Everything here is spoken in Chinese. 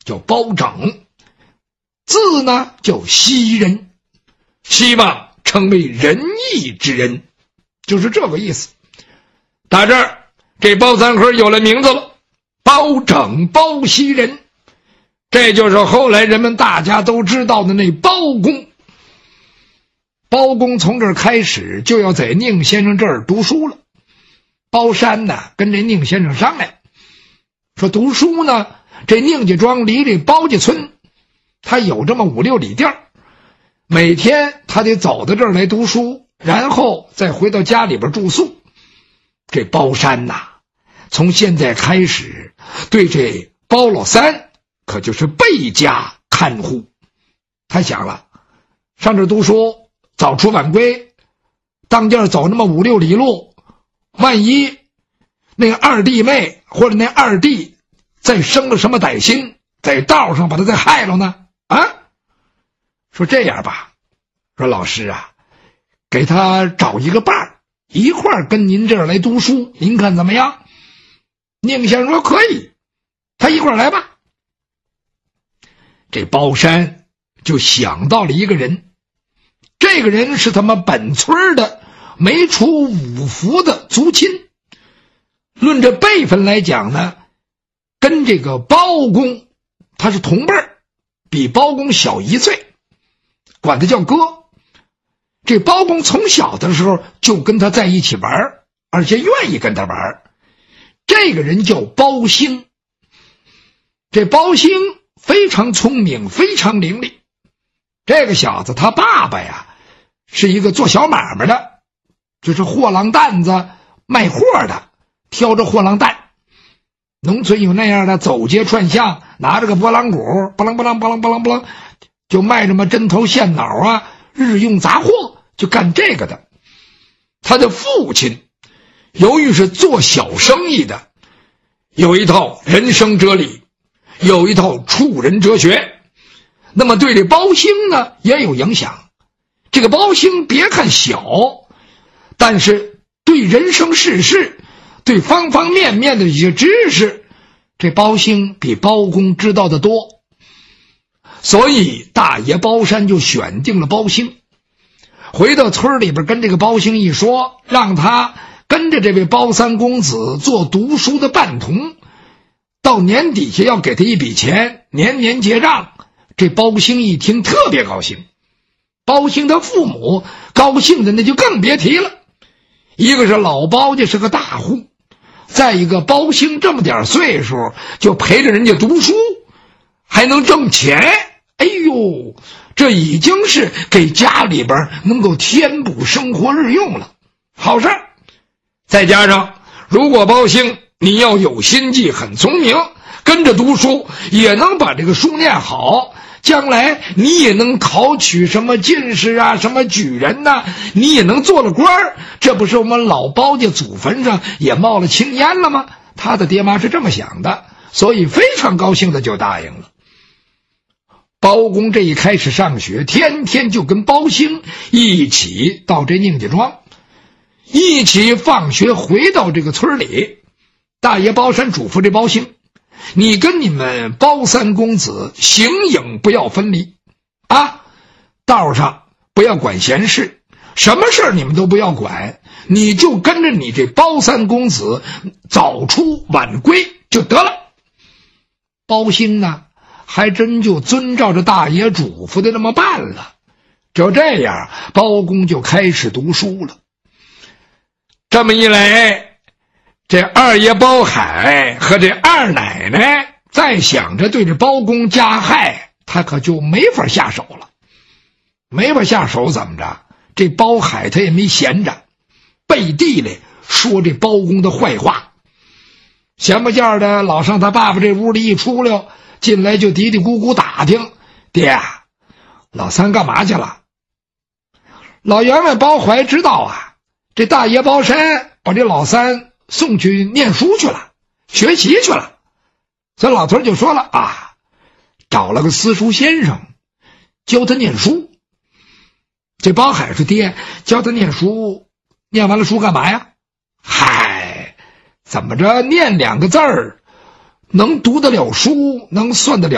叫包拯，字呢叫希人，希望成为仁义之人，就是这个意思。到这儿，这包三和有了名字了，包拯、包希人，这就是后来人们大家都知道的那包公。包公从这儿开始就要在宁先生这儿读书了。包山呢跟这宁先生商量，说读书呢，这宁家庄离这包家村他有这么5-6里地儿，每天他得走到这儿来读书，然后再回到家里边住宿。这包山呐，从现在开始对这包老三可就是倍加看护。他想了，上这儿读书早出晚归，当间走那么5-6里路，万一那个二弟妹或者那二弟再生了什么歹心，在道上把他再害了呢？啊，说这样吧，说老师啊，给他找一个伴儿，一块儿跟您这儿来读书，您看怎么样？宁先生说可以，他一块儿来吧。这包山就想到了一个人，这个人是他们本村的没出5福的族亲，论这辈分来讲呢，跟这个包公他是同辈儿，比包公小1岁，管他叫哥。这包公从小的时候就跟他在一起玩，而且愿意跟他玩。这个人叫包兴。这包兴非常聪明，非常伶俐。这个小子他爸爸呀是一个做小买卖的，就是货郎担子卖货的，挑着货郎担。农村有那样的，走街串巷，拿着个拨浪鼓，拨啷拨啷拨啷拨啷拨啷，就卖什么针头线脑啊，日用杂货，就干这个的。他的父亲由于是做小生意的，有一套人生哲理，有一套处人哲学，那么对这包兴呢也有影响。这个包兴别看小，但是对人生世事，对方方面面的一些知识，这包兴比包公知道的多。所以大爷包山就选定了包兴，回到村里边跟这个包兴一说，让他跟着这位包三公子做读书的伴童，到年底下要给他一笔钱，年年结账。这包兴一听特别高兴，包兴他父母高兴的那就更别提了。一个是老包家是个大户，再一个包兴这么点岁数就陪着人家读书，还能挣钱，哎呦，这已经是给家里边能够填补生活日用了，好事。再加上如果包兴你要有心计，很聪明，跟着读书也能把这个书念好，将来你也能考取什么进士啊，什么举人呐，你也能做了官儿。这不是我们老包家祖坟上也冒了青烟了吗？他的爹妈是这么想的，所以非常高兴的就答应了。包公这一开始上学，天天就跟包兴一起到这宁家庄，一起放学回到这个村里。大爷包山嘱咐这包兴，你跟你们包三公子形影不要分离啊，道上不要管闲事，什么事你们都不要管，你就跟着你这包三公子早出晚归就得了。包兴呢还真就遵照着大爷嘱咐的那么办了。就这样，包公就开始读书了。这么一来，这二爷包海和这二奶奶再想着对这包公加害，他可就没法下手了。没法下手怎么着？这包海他也没闲着，背地里说这包公的坏话。闲不见的老上他爸爸这屋里一出溜，进来就嘀嘀咕咕打听，爹，老三干嘛去了？老员外包怀知道啊，这大爷包山把这老三送去念书去了，学习去了。所以老头就说了啊，找了个私塾先生教他念书。这包海说，爹，教他念书，念完了书干嘛呀？嗨，怎么着念2个字儿，能读得了书，能算得了